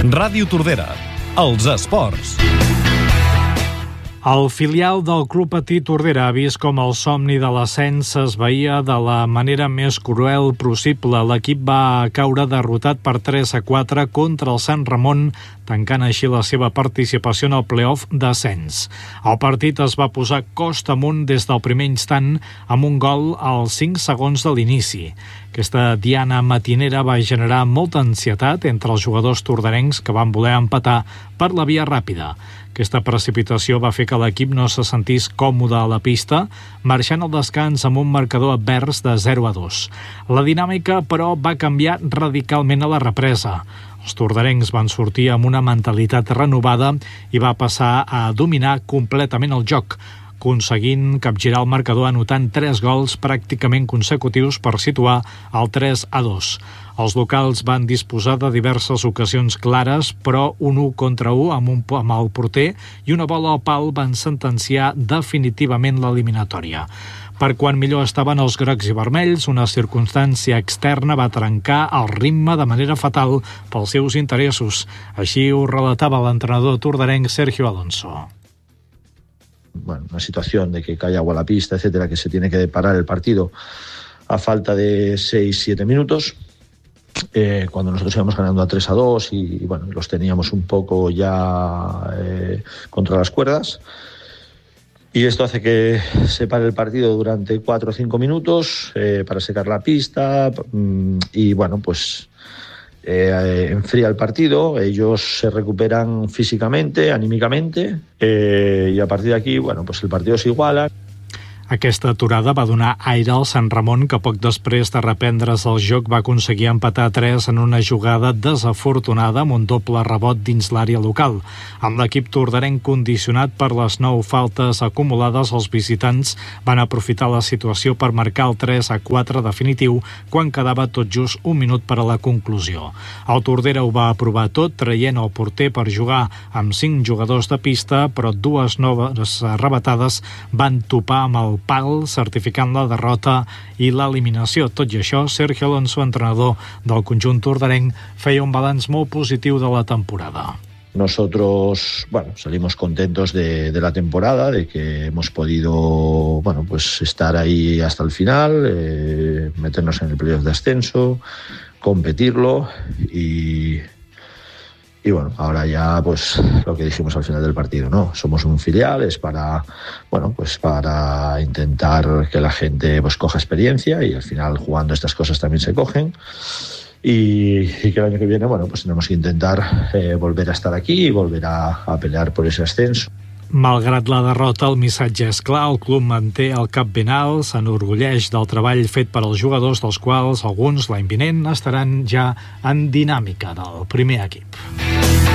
Ràdio Tordera, els esports. El filial del Club Patí Tordera ha vist com el somni de l'ascens s'esvaïa de la manera més cruel possible. L'equip va caure derrotat per 3-4 contra el Sant Ramon, tancant així la seva participació en el play-off d'ascens. El partit es va posar costa amunt des del primer instant amb un gol als 5 segons de l'inici. Aquesta diana matinera va generar molta ansietat entre els jugadors tordarencs que van voler empatar per la via ràpida. Aquesta precipitació va fer que l'equip no se sentís còmode a la pista, marxant al descans amb un marcador advers de 0-2. La dinàmica, però, va canviar radicalment a la represa. Els tordarencs van sortir amb una mentalitat renovada i va passar a dominar completament el joc, aconseguint capgirar el marcador anotant 3 gols pràcticament consecutius per situar el 3-2. Els locals van disposar de diverses ocasions clares, però un 1 contra 1 amb el porter i una bola al pal van sentenciar definitivament l'eliminatòria. Per quan millor estaven els grocs i vermells, una circumstància externa va trencar el ritme de manera fatal pels seus interessos. Així ho relatava l'entrenador tordarenc Sergio Alonso. Bueno, una situación de que cae agua a la pista, etcétera, que se tiene que parar el partido a falta de 6-7 minutos, cuando nosotros íbamos ganando a 3-2 y bueno, los teníamos un poco ya contra las cuerdas. Y esto hace que se pare el partido durante 4 o 5 minutos para secar la pista y bueno, pues enfría el partido, ellos se recuperan físicamente, anímicamente y a partir de aquí, bueno, pues el partido se iguala. Aquesta aturada va donar aire al Sant Ramon, que poc després de reprendre's el joc va aconseguir empatar 3 en una jugada desafortunada amb un doble rebot dins l'àrea local. Amb l'equip tordarenc condicionat per les 9 faltes acumulades, els visitants van aprofitar la situació per marcar el 3-4 definitiu quan quedava tot just un minut per a la conclusió. El Tordera ho va aprovar tot, traient el porter per jugar amb 5 jugadors de pista, però 2 noves arrebatades van topar amb el pal, certificant la derrota i l'eliminació. Tot i això, Sergio Alonso, entrenador del conjunt tordarenc, feia un balanç molt positiu de la temporada. Nosotros, bueno, salimos contentos de la temporada, de que hemos podido, bueno, pues estar ahí hasta el final, meternos en el playoff de ascenso, competirlo y bueno, ahora ya pues lo que dijimos al final del partido, ¿no? Somos un filial, es para, bueno, pues para intentar que la gente pues coja experiencia y al final jugando estas cosas también se cogen y que el año que viene, bueno, pues tenemos que intentar volver a estar aquí y volver a pelear por ese ascenso. Malgrat la derrota, el missatge és clar, el club manté el cap ben alt, s'enorgulleix del treball fet per als jugadors, dels quals alguns l'any vinent estaran ja en dinàmica del primer equip.